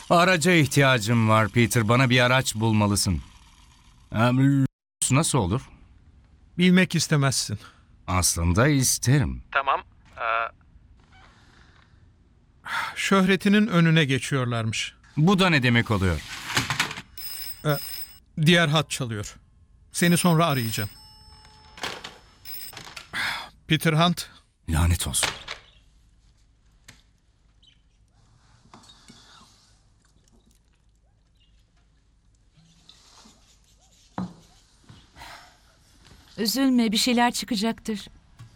Araca ihtiyacım var Peter. Bana bir araç bulmalısın. Nasıl olur? Bilmek istemezsin. Aslında isterim. Tamam. Şöhretinin önüne geçiyorlarmış. Bu da ne demek oluyor? Diğer hat çalıyor. Seni sonra arayacağım. Peter Hunt. Lanet olsun. Üzülme, bir şeyler çıkacaktır.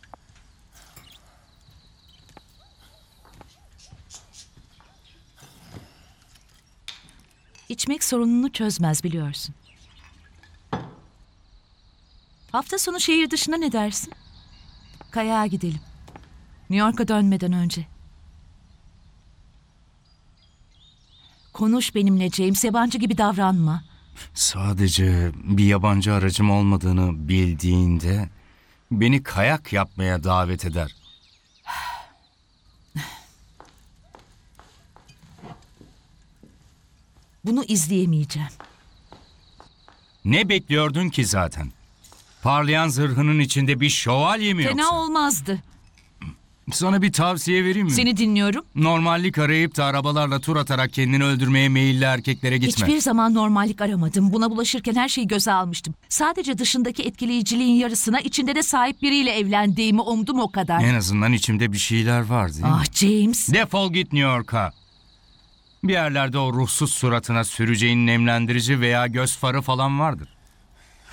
İçmek sorununu çözmez biliyorsun. Hafta sonu şehir dışına ne dersin? Kayağa gidelim. New York'a dönmeden önce. Konuş benimle James, yabancı gibi davranma. Sadece bir yabancı aracım olmadığını bildiğinde beni kayak yapmaya davet eder. Bunu izleyemeyeceğim. Ne bekliyordun ki zaten? Parlayan zırhının içinde bir şövalye mi Fena yoksa? olmazdı. Sana bir tavsiye vereyim mi? Seni dinliyorum. Normallik arayıp da arabalarla tur atarak kendini öldürmeye meyilli erkeklere gitme. Hiçbir zaman normallik aramadım. Buna bulaşırken her şeyi göze almıştım. Sadece dışındaki etkileyiciliğin yarısına, içinde de sahip biriyle evlendiğimi umdum, o kadar. En azından içimde bir şeyler var değil mi? Ah James. Defol git New York'a. Bir yerlerde o ruhsuz suratına süreceğin nemlendirici veya göz farı falan vardır.